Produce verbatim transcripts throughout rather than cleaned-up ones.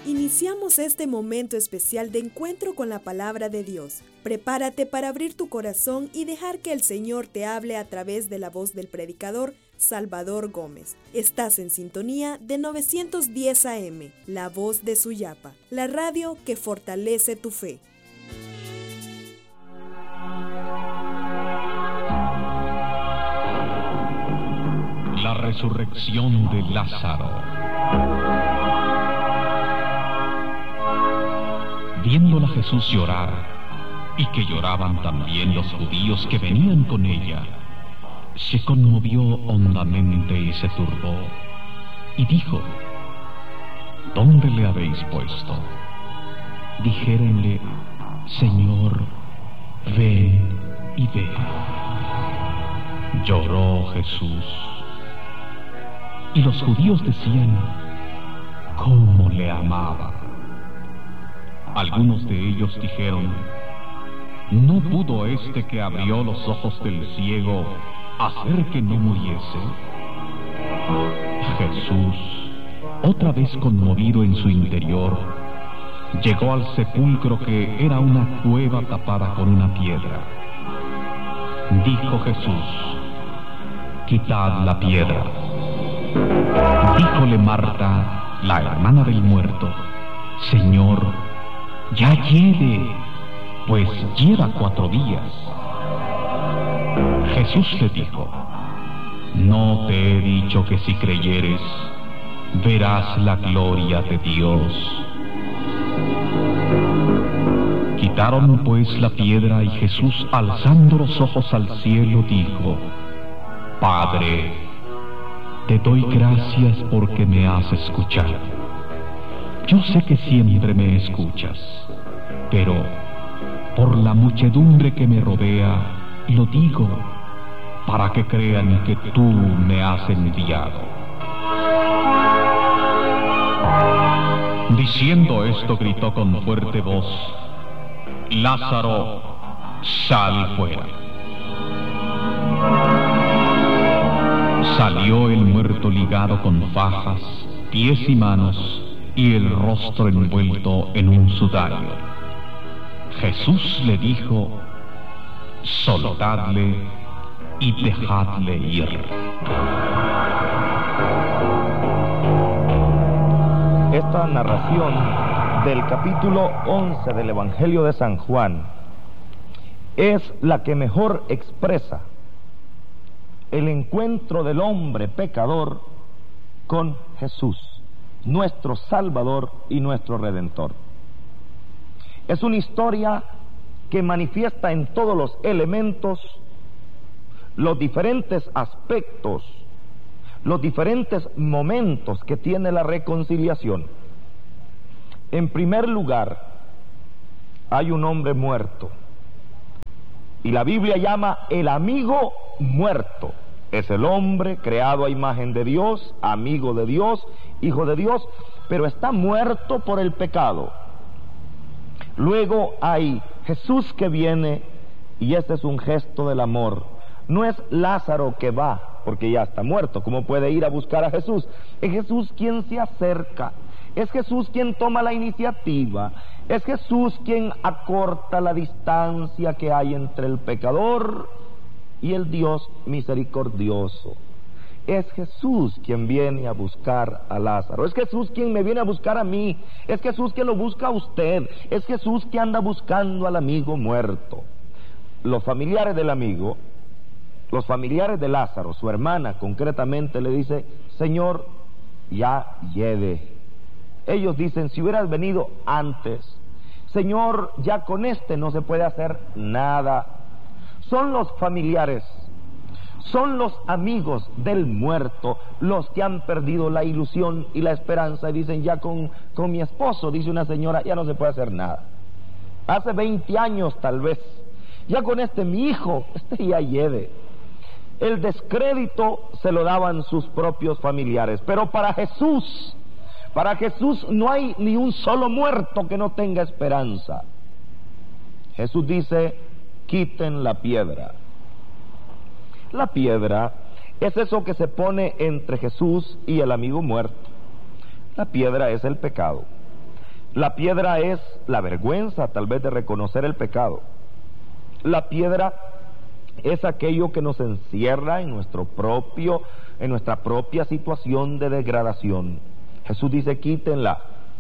Iniciamos este momento especial de encuentro con la palabra de Dios. Prepárate para abrir tu corazón y dejar que el Señor te hable a través de la voz del predicador Salvador Gómez. Estás en sintonía de novecientos diez A M, la voz de Suyapa, la radio que fortalece tu fe. La resurrección de Lázaro. Viéndola Jesús llorar, y que lloraban también los judíos que venían con ella, se conmovió hondamente y se turbó, y dijo: ¿Dónde le habéis puesto? Dijéronle: Señor, ven y ve. Lloró Jesús. Y los judíos decían: ¿cómo le amaba? Algunos de ellos dijeron: ¿no pudo este que abrió los ojos del ciego hacer que no muriese? Jesús, otra vez conmovido en su interior, llegó al sepulcro, que era una cueva tapada con una piedra. Dijo Jesús: quitad la piedra. Díjole Marta, la hermana del muerto: Señor, ya hiede, pues lleva cuatro días. Jesús le dijo: ¿no te he dicho que si creyeres, verás la gloria de Dios? Quitaron pues la piedra, y Jesús, alzando los ojos al cielo, dijo: Padre, te doy gracias porque me has escuchado. Yo sé que siempre me escuchas, pero por la muchedumbre que me rodea, lo digo para que crean que tú me has enviado. Diciendo esto, gritó con fuerte voz: Lázaro, sal fuera. Salió el muerto ligado con fajas, pies y manos, y el rostro envuelto en un sudario. Jesús le dijo: soltadle y dejadle ir. Esta narración del capítulo once del Evangelio de San Juan es la que mejor expresa el encuentro del hombre pecador con Jesús, nuestro Salvador y nuestro Redentor. Es una historia que manifiesta en todos los elementos los diferentes aspectos, los diferentes momentos que tiene la reconciliación. En primer lugar, hay un hombre muerto, y la Biblia llama el amigo muerto. Es el hombre creado a imagen de Dios, amigo de Dios, hijo de Dios, pero está muerto por el pecado. Luego hay Jesús que viene, y este es un gesto del amor. No es Lázaro que va, porque ya está muerto, ¿cómo puede ir a buscar a Jesús? Es Jesús quien se acerca, es Jesús quien toma la iniciativa, es Jesús quien acorta la distancia que hay entre el pecador y el Dios misericordioso. Es Jesús quien viene a buscar a Lázaro, es Jesús quien me viene a buscar a mí, es Jesús quien lo busca a usted, es Jesús que anda buscando al amigo muerto. Los familiares del amigo, los familiares de Lázaro, su hermana concretamente, le dice: Señor, ya hiede. Ellos dicen: si hubieras venido antes, Señor, ya con este no se puede hacer nada. Son los familiares, son los amigos del muerto los que han perdido la ilusión y la esperanza, y dicen: ya con, con mi esposo, dice una señora, ya no se puede hacer nada. Hace veinte años tal vez, ya con este mi hijo, este ya hiede. El descrédito se lo daban sus propios familiares, pero para Jesús, para Jesús no hay ni un solo muerto que no tenga esperanza. Jesús dice: quiten la piedra. La piedra es eso que se pone entre Jesús y el amigo muerto. La piedra es el pecado. La piedra es la vergüenza, tal vez, de reconocer el pecado. La piedra es aquello que nos encierra en nuestro propio, en nuestra propia situación de degradación. Jesús dice: quítenla.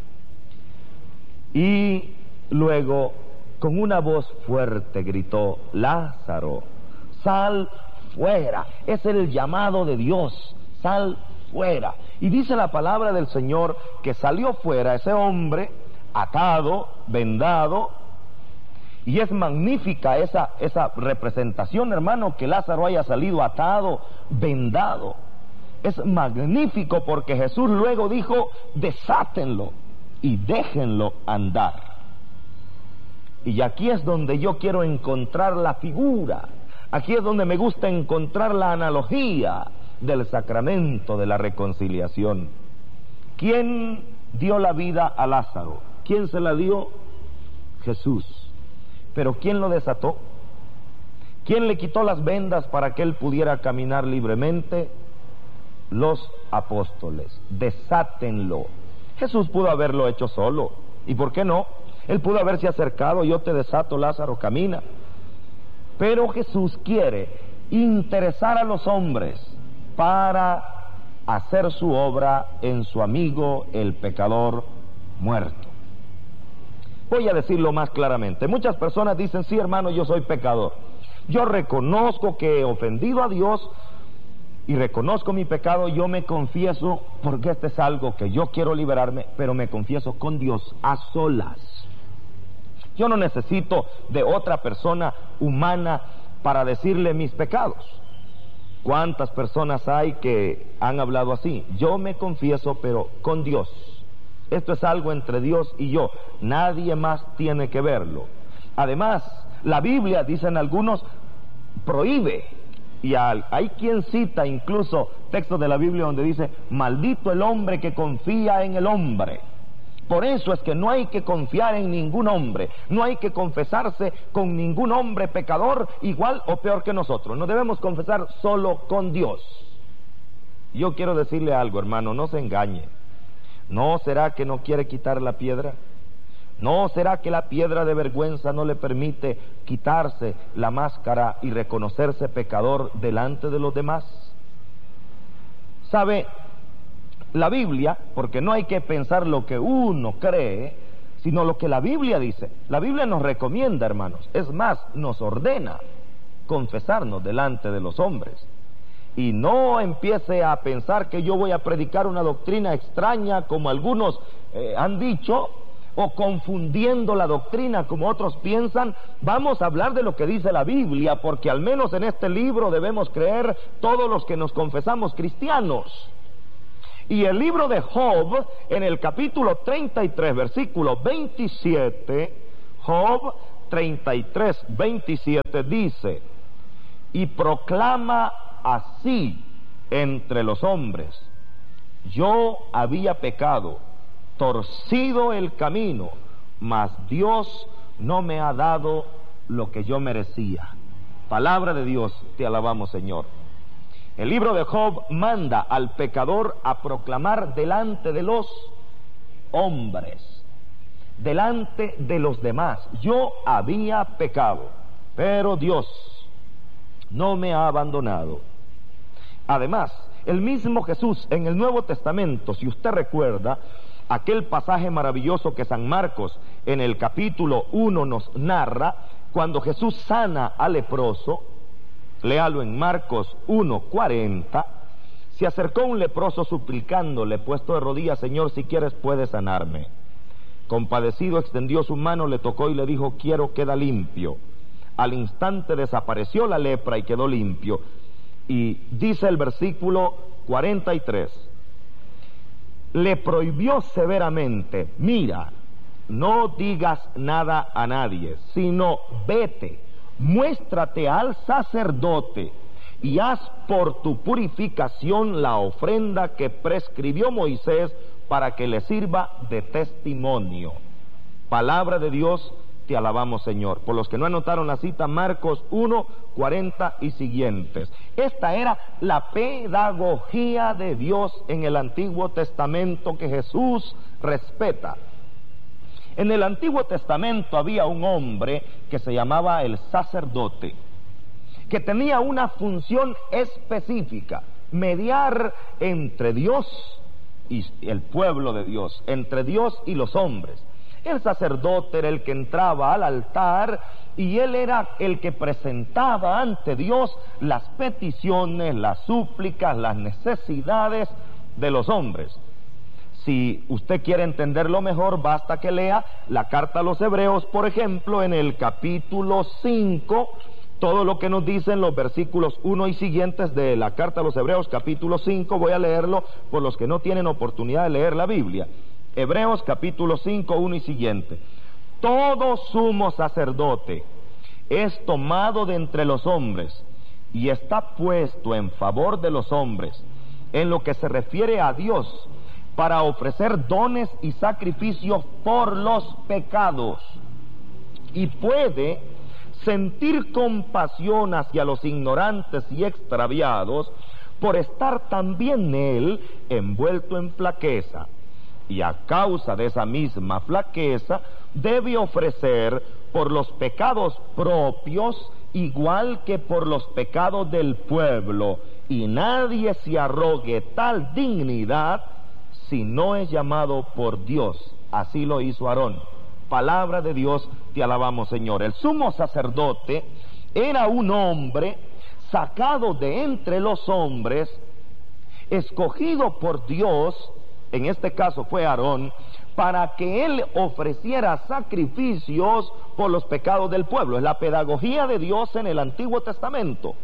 Y luego, con una voz fuerte, gritó: Lázaro, sal fuera. Es el llamado de Dios: sal fuera. Y dice la palabra del Señor que salió fuera ese hombre atado, vendado. Y es magnífica esa, esa representación, hermano, que Lázaro haya salido atado, vendado. Es magnífico porque Jesús luego dijo: desátenlo y déjenlo andar. Y aquí es donde yo quiero encontrar la figura, aquí es donde me gusta encontrar la analogía del sacramento de la reconciliación. ¿Quién dio la vida a Lázaro? ¿Quién se la dio? Jesús. Pero ¿quién lo desató? ¿Quién le quitó las vendas para que él pudiera caminar libremente? Los apóstoles. Desátenlo. Jesús pudo haberlo hecho solo. ¿Y por qué no? Él pudo haberse acercado: yo te desato, Lázaro, camina. Pero Jesús quiere interesar a los hombres para hacer su obra en su amigo el pecador muerto. Voy a decirlo más claramente. Muchas personas dicen: sí, hermano, yo soy pecador. Yo reconozco que he ofendido a Dios y reconozco mi pecado. Yo me confieso porque este es algo que yo quiero liberarme, pero me confieso con Dios a solas. Yo no necesito de otra persona humana para decirle mis pecados. ¿Cuántas personas hay que han hablado así? Yo me confieso, pero con Dios. Esto es algo entre Dios y yo. Nadie más tiene que verlo. Además, la Biblia, dicen algunos, prohíbe. Y hay quien cita incluso textos de la Biblia donde dice: maldito el hombre que confía en el hombre. Por eso es que no hay que confiar en ningún hombre, no hay que confesarse con ningún hombre pecador igual o peor que nosotros. Nos debemos confesar solo con Dios. Yo quiero decirle algo, hermano, no se engañe. ¿No será que no quiere quitar la piedra? ¿No será que la piedra de vergüenza no le permite quitarse la máscara y reconocerse pecador delante de los demás? ¿Sabe? La Biblia, porque no hay que pensar lo que uno cree, sino lo que la Biblia dice. La Biblia nos recomienda, hermanos, es más, nos ordena confesarnos delante de los hombres. Y no empiece a pensar que yo voy a predicar una doctrina extraña, como algunos eh, han dicho, o confundiendo la doctrina como otros piensan. Vamos a hablar de lo que dice la Biblia, porque al menos en este libro debemos creer todos los que nos confesamos cristianos. Y el libro de Job, en el capítulo treinta y tres, versículo veintisiete, Job treinta y tres, veintisiete dice: y proclama así entre los hombres: yo había pecado, torcido el camino, mas Dios no me ha dado lo que yo merecía. Palabra de Dios, te alabamos, Señor. El libro de Job manda al pecador a proclamar delante de los hombres, delante de los demás: yo había pecado, pero Dios no me ha abandonado. Además, el mismo Jesús en el Nuevo Testamento, si usted recuerda, aquel pasaje maravilloso que San Marcos en el capítulo uno nos narra, cuando Jesús sana al leproso, léalo en Marcos uno, cuarenta, se acercó un leproso suplicándole, puesto de rodillas: Señor, si quieres puedes sanarme. Compadecido extendió su mano, le tocó y le dijo: quiero, queda limpio. Al instante desapareció la lepra y quedó limpio. Y dice el versículo cuarenta y tres, le prohibió severamente: mira, no digas nada a nadie, sino vete, muéstrate al sacerdote y haz por tu purificación la ofrenda que prescribió Moisés para que le sirva de testimonio. Palabra de Dios, te alabamos, Señor. Por los que no anotaron la cita, Marcos uno, cuarenta y siguientes. Esta era la pedagogía de Dios en el Antiguo Testamento que Jesús respeta. En el Antiguo Testamento había un hombre que se llamaba el sacerdote, que tenía una función específica: mediar entre Dios y el pueblo de Dios, entre Dios y los hombres. El sacerdote era el que entraba al altar y él era el que presentaba ante Dios las peticiones, las súplicas, las necesidades de los hombres. Si usted quiere entenderlo mejor, basta que lea la carta a los Hebreos, por ejemplo, en el capítulo cinco, todo lo que nos dicen los versículos uno y siguientes de la carta a los Hebreos, capítulo cinco. Voy a leerlo por los que no tienen oportunidad de leer la Biblia. Hebreos capítulo cinco, uno y siguiente. Todo sumo sacerdote es tomado de entre los hombres y está puesto en favor de los hombres en lo que se refiere a Dios, para ofrecer dones y sacrificios por los pecados, y puede sentir compasión hacia los ignorantes y extraviados, por estar también él envuelto en flaqueza, y a causa de esa misma flaqueza debe ofrecer por los pecados propios igual que por los pecados del pueblo, y nadie se arrogue tal dignidad si no es llamado por Dios. Así lo hizo Aarón. Palabra de Dios, te alabamos, Señor. El sumo sacerdote era un hombre sacado de entre los hombres, escogido por Dios, en este caso fue Aarón, para que él ofreciera sacrificios por los pecados del pueblo. Es la pedagogía de Dios en el Antiguo Testamento.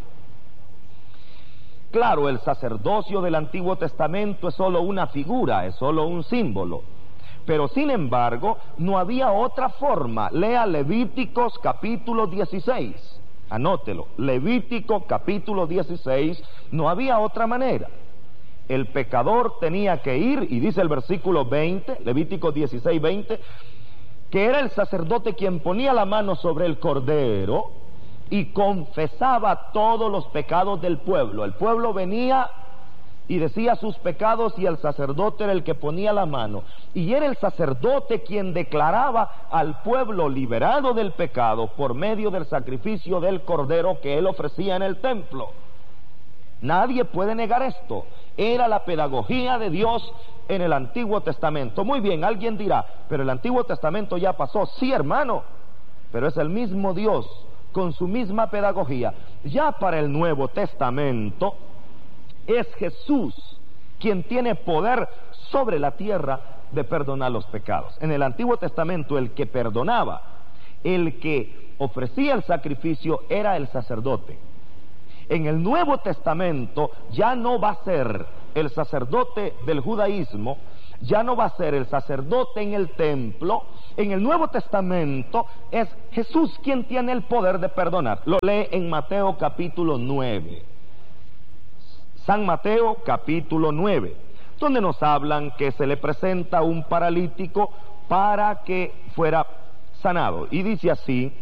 Claro, el sacerdocio del Antiguo Testamento es solo una figura, es solo un símbolo. Pero sin embargo, no había otra forma. Lea Levíticos capítulo dieciséis, anótelo, Levítico capítulo dieciséis, no había otra manera. El pecador tenía que ir, y dice el versículo veinte, Levítico dieciséis, veinte, que era el sacerdote quien ponía la mano sobre el cordero y confesaba todos los pecados del pueblo. El pueblo venía y decía sus pecados, y el sacerdote era el que ponía la mano, y era el sacerdote quien declaraba al pueblo liberado del pecado por medio del sacrificio del cordero que él ofrecía en el templo. Nadie puede negar esto. Era la pedagogía de Dios en el Antiguo Testamento. Muy bien, alguien dirá, pero el Antiguo Testamento ya pasó. Sí, hermano, pero es el mismo Dios con su misma pedagogía. Ya para el Nuevo Testamento es Jesús quien tiene poder sobre la tierra de perdonar los pecados. En el Antiguo Testamento el que perdonaba, el que ofrecía el sacrificio era el sacerdote. En el Nuevo Testamento ya no va a ser el sacerdote del judaísmo, ya no va a ser el sacerdote en el templo. En el Nuevo Testamento es Jesús quien tiene el poder de perdonar. Lo lee en Mateo capítulo nueve. San Mateo capítulo nueve, donde nos hablan que se le presenta un paralítico para que fuera sanado. Y dice así: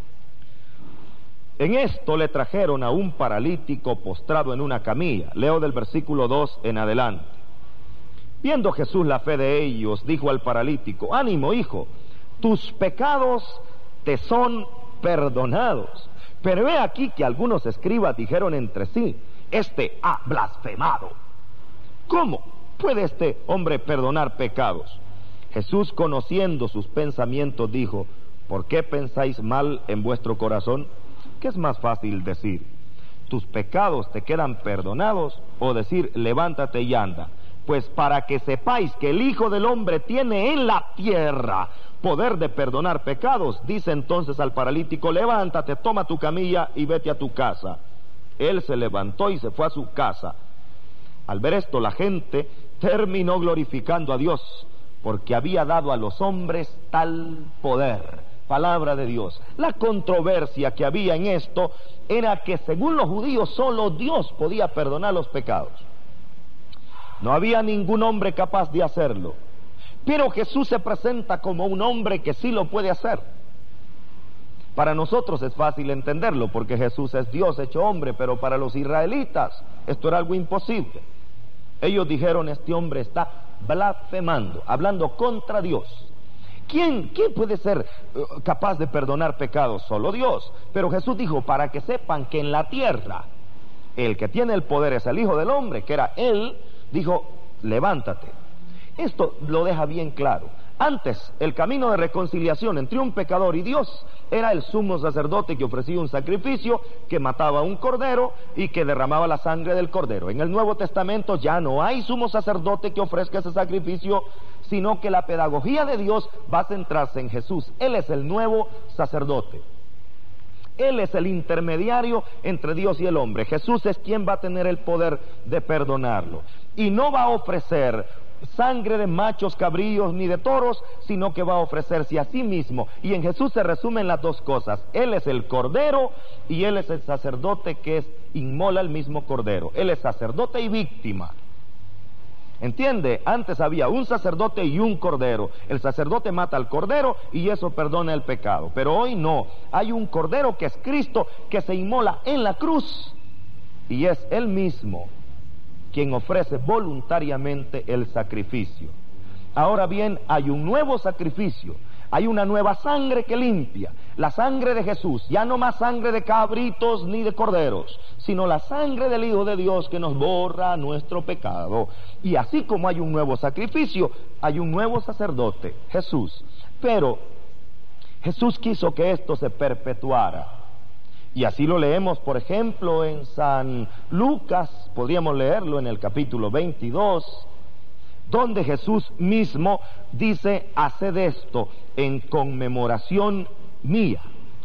en esto le trajeron a un paralítico postrado en una camilla. Leo del versículo dos en adelante. Viendo Jesús la fe de ellos, dijo al paralítico: ánimo, hijo, tus pecados te son perdonados. Pero he aquí que algunos escribas dijeron entre sí: este ha blasfemado. ¿Cómo puede este hombre perdonar pecados? Jesús, conociendo sus pensamientos, dijo: ¿por qué pensáis mal en vuestro corazón? ¿Qué es más fácil decir: tus pecados te quedan perdonados, o decir: levántate y anda? Pues para que sepáis que el Hijo del Hombre tiene en la tierra poder de perdonar pecados, dice entonces al paralítico: levántate, toma tu camilla y vete a tu casa. Él se levantó y se fue a su casa. Al ver esto, la gente terminó glorificando a Dios, porque había dado a los hombres tal poder. Palabra de Dios. La controversia que había en esto era que, según los judíos, solo Dios podía perdonar los pecados. No había ningún hombre capaz de hacerlo. Pero Jesús se presenta como un hombre que sí lo puede hacer. Para nosotros es fácil entenderlo, porque Jesús es Dios hecho hombre, pero para los israelitas esto era algo imposible. Ellos dijeron: este hombre está blasfemando, hablando contra Dios. ¿Quién, ¿Quién puede ser uh, capaz de perdonar pecados? Solo Dios. Pero Jesús dijo, para que sepan que en la tierra el que tiene el poder es el Hijo del Hombre, que era Él, dijo, levántate. Esto lo deja bien claro. Antes, el camino de reconciliación entre un pecador y Dios era el sumo sacerdote que ofrecía un sacrificio, que mataba un cordero y que derramaba la sangre del cordero. En el Nuevo Testamento ya no hay sumo sacerdote que ofrezca ese sacrificio, sino que la pedagogía de Dios va a centrarse en Jesús. Él es el nuevo sacerdote. Él es el intermediario entre Dios y el hombre. Jesús es quien va a tener el poder de perdonarlo. Y no va a ofrecer sangre de machos, cabríos, ni de toros, sino que va a ofrecerse a sí mismo. Y en Jesús se resumen las dos cosas. Él es el cordero y Él es el sacerdote que es, inmola el mismo cordero. Él es sacerdote y víctima. ¿Entiende? Antes había un sacerdote y un cordero. El sacerdote mata al cordero y eso perdona el pecado. Pero hoy no. Hay un cordero que es Cristo, que se inmola en la cruz. Y es Él mismo quien ofrece voluntariamente el sacrificio. Ahora bien, hay un nuevo sacrificio. Hay una nueva sangre que limpia. La sangre de Jesús. Ya no más sangre de cabritos ni de corderos, sino la sangre del Hijo de Dios que nos borra nuestro pecado. Y así como hay un nuevo sacrificio, hay un nuevo sacerdote, Jesús. Pero Jesús quiso que esto se perpetuara. Y así lo leemos, por ejemplo, en San Lucas, podríamos leerlo en el capítulo veintidós, donde Jesús mismo dice, haced esto en conmemoración mía.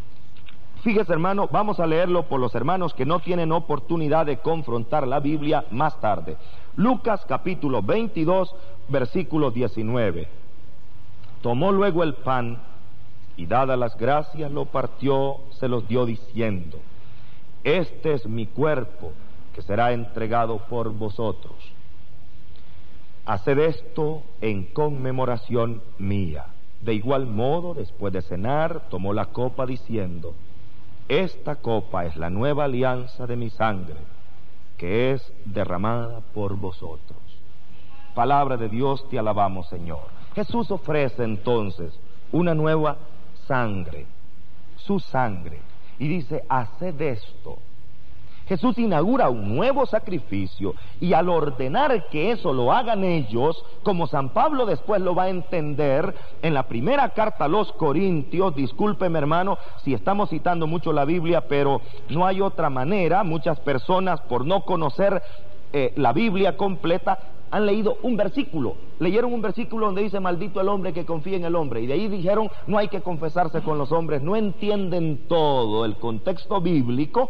Fíjese, hermano, vamos a leerlo por los hermanos que no tienen oportunidad de confrontar la Biblia más tarde. Lucas capítulo veintidós, versículo diecinueve. Tomó luego el pan y dadas las gracias lo partió, se los dio diciendo, este es mi cuerpo que será entregado por vosotros. Haced esto en conmemoración mía. De igual modo, después de cenar, tomó la copa diciendo, esta copa es la nueva alianza de mi sangre, que es derramada por vosotros. Palabra de Dios, te alabamos, Señor. Jesús ofrece entonces una nueva sangre, su sangre, y dice, haced esto. Jesús inaugura un nuevo sacrificio, y al ordenar que eso lo hagan ellos, como San Pablo después lo va a entender en la primera carta a los Corintios, discúlpeme hermano si estamos citando mucho la Biblia, pero no hay otra manera. Muchas personas, por no conocer eh, la Biblia completa, han leído un versículo, leyeron un versículo donde dice maldito el hombre que confía en el hombre, y de ahí dijeron no hay que confesarse con los hombres. No entienden todo el contexto bíblico.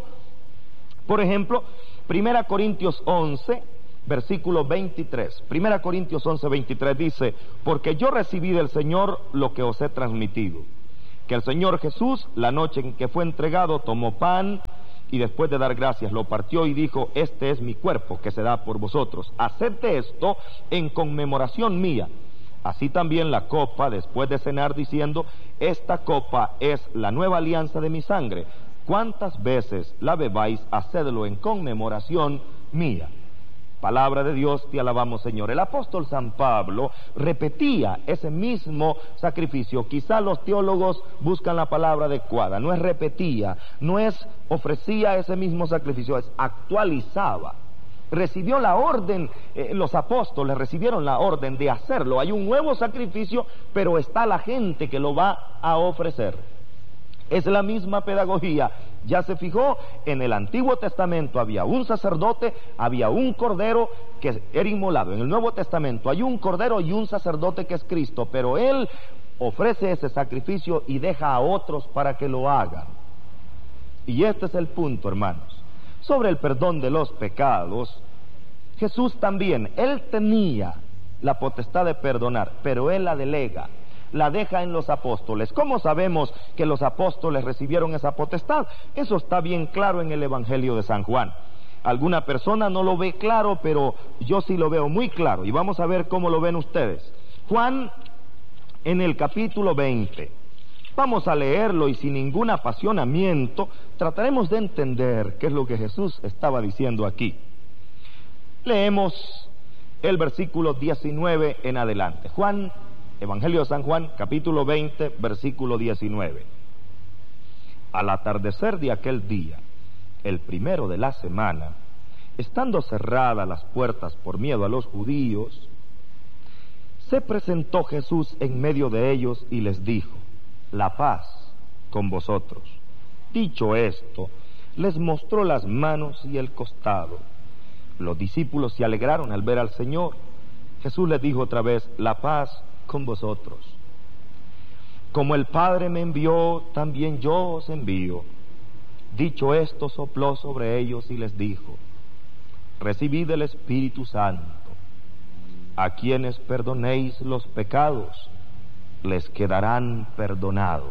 Por ejemplo, Primera Corintios once, versículo veintitrés. Primera Corintios once, veintitrés dice, porque yo recibí del Señor lo que os he transmitido, que el Señor Jesús, la noche en que fue entregado, tomó pan, y después de dar gracias lo partió y dijo, este es mi cuerpo que se da por vosotros. Haced esto en conmemoración mía. Así también la copa, después de cenar, diciendo, esta copa es la nueva alianza de mi sangre. Cuántas veces la bebáis, hacedlo en conmemoración mía. Palabra de Dios, te alabamos, Señor. El apóstol San Pablo repetía ese mismo sacrificio. Quizá los teólogos buscan la palabra adecuada. No es repetía, no es ofrecía ese mismo sacrificio, es actualizaba. Recibió la orden, eh, los apóstoles recibieron la orden de hacerlo. Hay un nuevo sacrificio, pero está la gente que lo va a ofrecer. Es la misma pedagogía. Ya se fijó, en el Antiguo Testamento había un sacerdote, había un cordero que era inmolado. En el Nuevo Testamento hay un cordero y un sacerdote que es Cristo, pero Él ofrece ese sacrificio y deja a otros para que lo hagan. Y este es el punto, hermanos. Sobre el perdón de los pecados, Jesús también, Él tenía la potestad de perdonar, pero Él la delega, la deja en los apóstoles. ¿Cómo sabemos que los apóstoles recibieron esa potestad? Eso está bien claro en el Evangelio de San Juan. Alguna persona no lo ve claro, pero yo sí lo veo muy claro, y vamos a ver cómo lo ven ustedes. Juan, en el capítulo veinte, vamos a leerlo y sin ningún apasionamiento trataremos de entender qué es lo que Jesús estaba diciendo aquí. Leemos el versículo diecinueve en adelante. Juan Evangelio de San Juan, capítulo veinte, versículo diecinueve. Al atardecer de aquel día, el primero de la semana, estando cerradas las puertas por miedo a los judíos, se presentó Jesús en medio de ellos y les dijo: la paz con vosotros. Dicho esto, les mostró las manos y el costado. Los discípulos se alegraron al ver al Señor. Jesús les dijo otra vez: la paz con vosotros. Como el Padre me envió, también yo os envío. Dicho esto, sopló sobre ellos y les dijo: recibid el Espíritu Santo. A quienes perdonéis los pecados, les quedarán perdonados.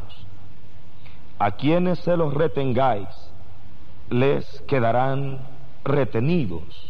A quienes se los retengáis, les quedarán retenidos.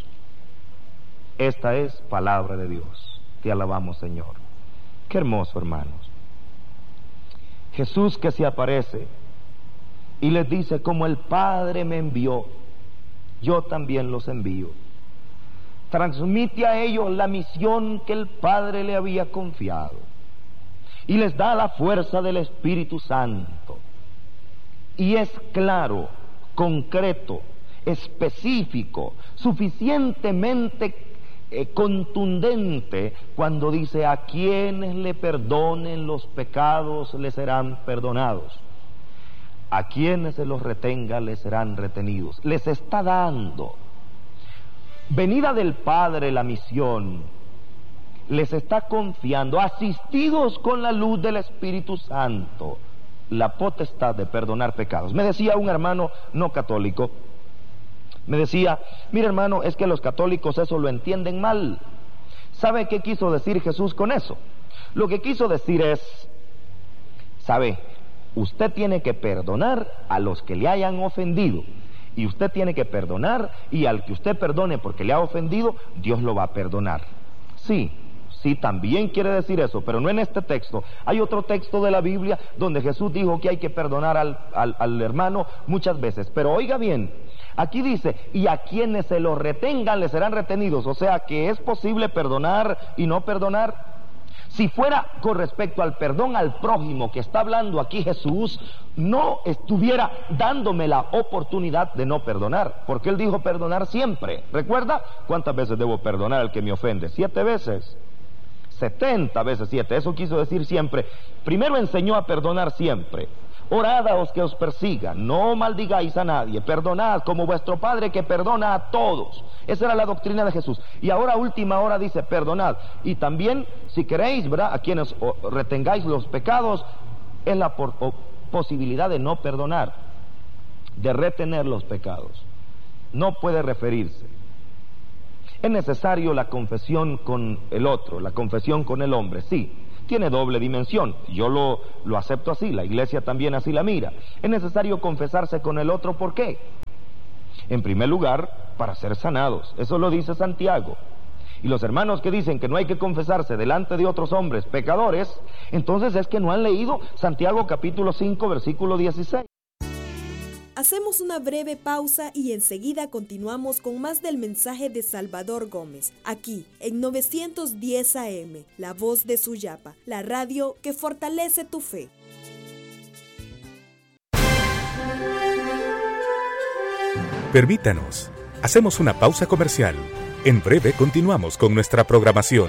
Esta es palabra de Dios. Te alabamos, Señor. Qué hermoso, hermanos. Jesús que se aparece y les dice: como el Padre me envió, yo también los envío. Transmite a ellos la misión que el Padre le había confiado y les da la fuerza del Espíritu Santo. Y es claro, concreto, específico, suficientemente eh, contundente cuando dice: a quienes le perdonen los pecados les serán perdonados, a quienes se los retenga les serán retenidos. Les está dando, venida del Padre la misión, les está confiando, asistidos con la luz del Espíritu Santo, la potestad de perdonar pecados. Me decía un hermano no católico, me decía: mira, hermano, es que los católicos eso lo entienden mal. ¿Sabe qué quiso decir Jesús con eso? Lo que quiso decir es: ¿sabe? Usted tiene que perdonar a los que le hayan ofendido, y usted tiene que perdonar, y al que usted perdone porque le ha ofendido, Dios lo va a perdonar. Sí, sí, también quiere decir eso, pero no en este texto. Hay otro texto de la Biblia donde Jesús dijo que hay que perdonar al, al, al hermano muchas veces. Pero oiga bien, aquí dice: y a quienes se lo retengan les serán retenidos. O sea que es posible perdonar y no perdonar. Si fuera con respecto al perdón al prójimo que está hablando aquí Jesús, no estuviera dándome la oportunidad de no perdonar, porque Él dijo perdonar siempre. ¿Recuerda cuántas veces debo perdonar al que me ofende? ¿Siete veces? Setenta veces siete. Eso quiso decir siempre. Primero enseñó a perdonar siempre. Orad a los que os persigan, no maldigáis a nadie, perdonad como vuestro Padre que perdona a todos. Esa era la doctrina de Jesús. Y ahora a última hora dice perdonad. Y también, si queréis, ¿verdad?, a quienes retengáis los pecados, es la por, o, posibilidad de no perdonar, de retener los pecados. No puede referirse. Es necesario la confesión con el otro, la confesión con el hombre, sí. Tiene doble dimensión, yo lo, lo acepto así, la iglesia también así la mira. Es necesario confesarse con el otro, ¿por qué? En primer lugar, para ser sanados, eso lo dice Santiago. Y los hermanos que dicen que no hay que confesarse delante de otros hombres pecadores, entonces es que no han leído Santiago capítulo cinco, versículo dieciséis. Hacemos una breve pausa y enseguida continuamos con más del mensaje de Salvador Gómez, aquí en novecientos diez A M, La Voz de Suyapa, la radio que fortalece tu fe. Permítanos, hacemos una pausa comercial. En breve continuamos con nuestra programación.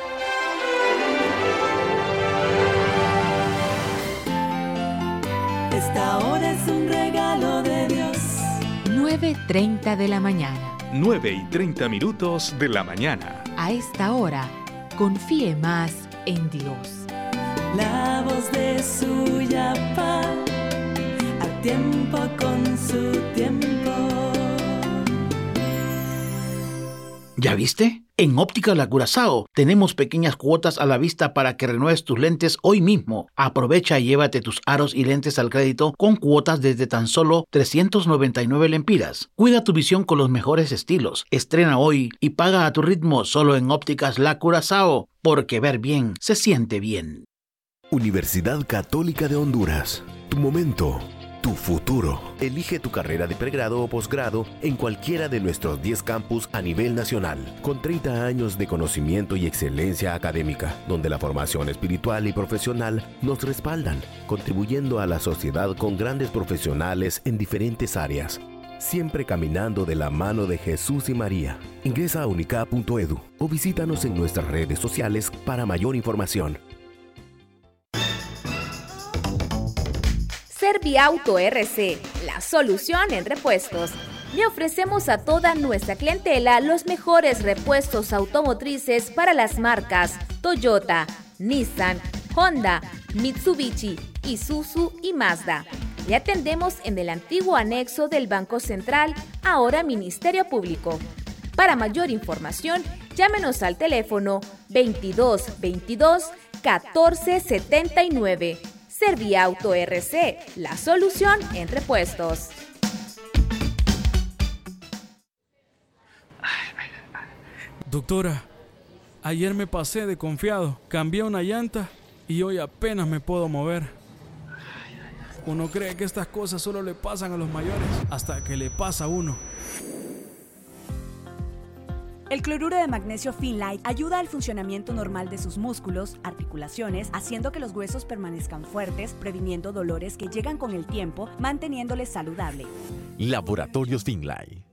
Esta hora es un regalo de Dios. nueve y treinta de la mañana. nueve y treinta minutos de la mañana. A esta hora, confíe más en Dios. La voz de Suyapa, a tiempo con su tiempo. ¿Ya viste? En Óptica La Curazao tenemos pequeñas cuotas a la vista para que renueves tus lentes hoy mismo. Aprovecha y llévate tus aros y lentes al crédito con cuotas desde tan solo trescientos noventa y nueve lempiras. Cuida tu visión con los mejores estilos. Estrena hoy y paga a tu ritmo solo en Ópticas La Curazao, porque ver bien se siente bien. Universidad Católica de Honduras. Tu momento tu futuro. Elige tu carrera de pregrado o posgrado en cualquiera de nuestros diez campus a nivel nacional, con treinta años de conocimiento y excelencia académica, donde la formación espiritual y profesional nos respaldan, contribuyendo a la sociedad con grandes profesionales en diferentes áreas, siempre caminando de la mano de Jesús y María. Ingresa a unicap punto edu o visítanos en nuestras redes sociales para mayor información. Serviauto R C, la solución en repuestos. Le ofrecemos a toda nuestra clientela los mejores repuestos automotrices para las marcas Toyota, Nissan, Honda, Mitsubishi, Isuzu y Mazda. Le atendemos en el antiguo anexo del Banco Central, ahora Ministerio Público. Para mayor información, llámenos al teléfono veintidós veintidós catorce setenta y nueve. Serviauto R C, la solución en repuestos. Doctora, ayer me pasé de confiado, cambié una llanta y hoy apenas me puedo mover. Uno cree que estas cosas solo le pasan a los mayores, hasta que le pasa a uno. El cloruro de magnesio Finlite ayuda al funcionamiento normal de sus músculos, articulaciones, haciendo que los huesos permanezcan fuertes, previniendo dolores que llegan con el tiempo, manteniéndoles saludable. Laboratorios Finlite.